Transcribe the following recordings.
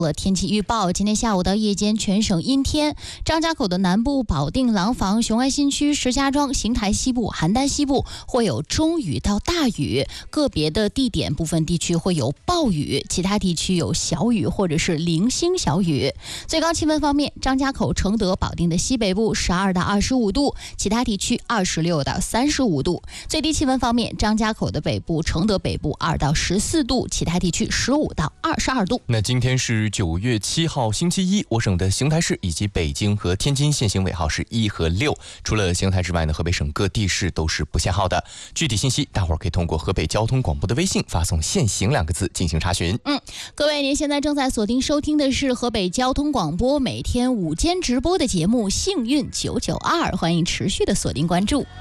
天气预报，今天下午到夜间全省阴天，张家口的南部、保定、廊坊、雄安新区、石家庄、邢台西部、邯郸西部会有中雨到大雨，个别的地点部分地区会有暴雨，其他地区有小雨或者是零星小雨。最高气温方面，张家口、承德、保定的西北部12到25度，其他地区26到35度。最低气温方面，张家口的北部、承德北部2到14度，其他地区15到22度。 那今天是9月7号星期一，我省的邢台市以及北京和天津限行尾号是1和6，除了邢台之外呢，河北省各地市都是不限号的。具体信息大伙儿可以通过河北交通广播的微信发送限行2个字进行查询。 各位，您现在正在锁定收听的是河北交通广播每天午间直播的节目幸运992，欢迎持续的锁定关注。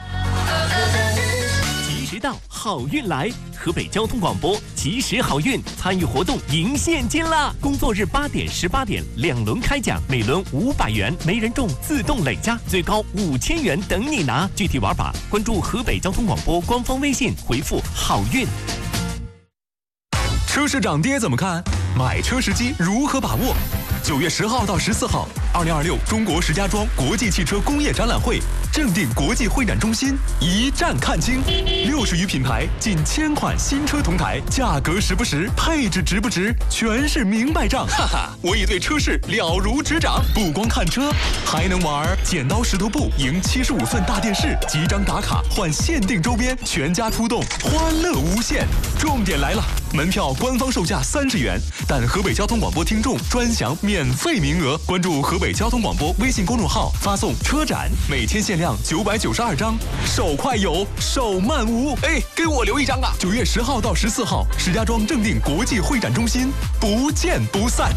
及时到，好运来！河北交通广播及时好运参与活动赢现金啦！工作日8点、18点2轮开奖，每轮500元，没人中自动累加，最高5000元等你拿。具体玩法关注河北交通广播官方微信，回复好运。 车市涨跌怎么看？买车时机如何把握？9月10号到14号，2026中国石家庄国际汽车工业展览会正定国际会展中心一站看清，60余品牌，近1000款新车同台，价格实不实，配置值不值，全是明白账。哈哈，我已对车市了如指掌，不光看车，还能玩剪刀石头布，赢75寸大电视，集章打卡换限定周边，全家出动，欢乐无限。重点来了，门票官方售价30元，但河北交通广播听众专享免费名额。关注河北交通广播微信公众号，发送车展，每天限量992张，手快有，手慢无。哎，给我留一张啊！9月10号到14号，石家庄正定国际会展中心，不见不散。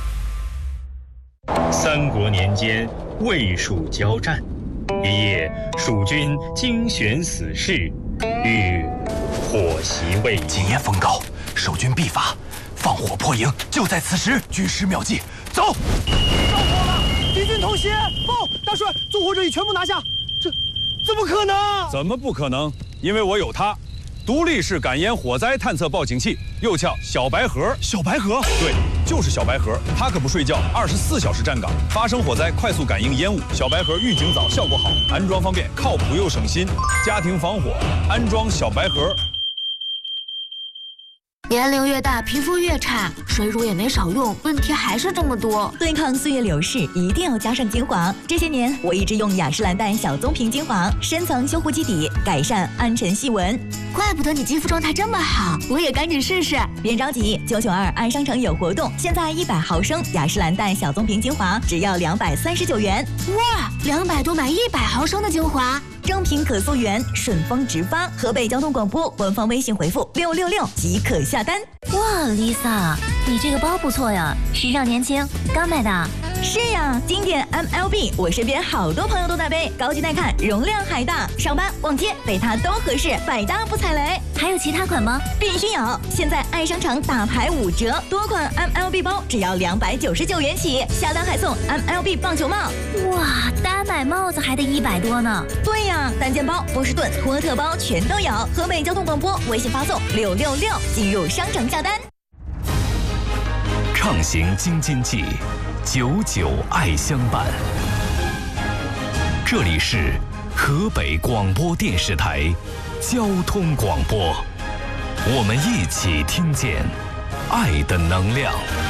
三国年间，魏蜀交战，一夜，蜀军精选死士，欲火袭魏营。 今夜风高，守军必发，放火破营，就在此时。军师妙计，走！ 着火了，敌军偷袭！报，大帅，纵火者已全部拿下。这怎么可能？ 怎么不可能？因为我有它，独立式感烟火灾探测报警器，又叫小白盒。 小白盒？ 对，就是小白盒，它可不睡觉，24小时站岗，发生火灾快速感应烟雾。小白盒预警早，效果好，安装方便，靠谱又省心。家庭防火，安装小白盒。 年龄越大，皮肤越差，水乳也没少用，问题还是这么多。 对抗岁月流逝，一定要加上精华。这些年，我一直用雅诗兰黛小棕瓶精华，深层修护基底，改善暗沉细纹。 怪不得你肌肤状态这么好，我也赶紧试试。 别着急，992爱商城有活动，现在100毫升雅诗兰黛小棕瓶精华只要239元。 哇，200多买100毫升的精华。 正品可溯源，顺丰直发。河北交通广播官方微信回复666即可下单。 哇 ，Lisa， 你这个包不错呀，时尚年轻，刚买的。 是呀，经典 MLB， 我身边好多朋友都在背，高级耐看，容量还大，上班逛街背它都合适，百搭不踩雷。 还有其他款吗？ 必须有！现在爱商场大牌5折，多款 MLB 包只要299元起，下单还送 MLB 棒球帽。 哇，单买帽子还得100多呢。 对呀，单件包、波士顿、托特包全都有。河北交通广播微信发送666进入商城下单。 畅行京津冀，99爱相伴。这里是河北广播电视台交通广播，我们一起听见爱的能量。